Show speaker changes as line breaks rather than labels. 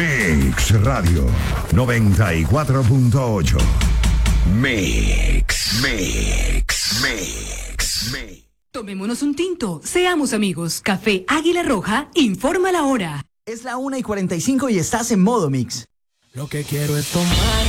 Mix Radio 94.8. Mix.
Tomémonos un tinto, seamos amigos. Café Águila Roja informa la hora.
Es la 1:45 y estás en modo Mix.
Lo que quiero es tomar